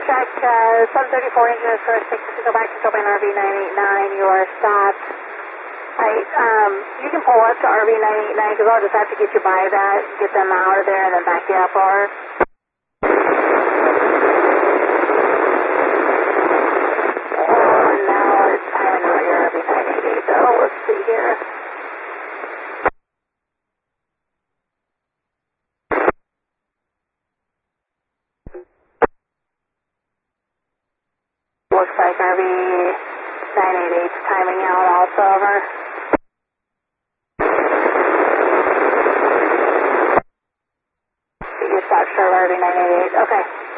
Track 734 engine is first, to go back to Turbine RV 989, you are stopped. Alright, you can pull up to RV 989 because I'll just have to get you by that, get them out of there and then back you up, or... now it's timing out your RV 988, so let's see here. Looks like RV 988's timing out also, over. Your stop short RV 988, okay.